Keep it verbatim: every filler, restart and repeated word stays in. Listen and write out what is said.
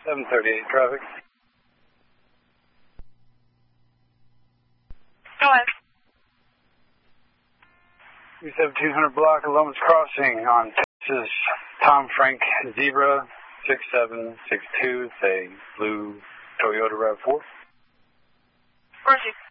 seven thirty-eight traffic. Go ahead. three seventeen hundred block of Lomas Crossing on Texas Tom Frank Zebra six seven six two. Say blue Toyota RAV four. Roger.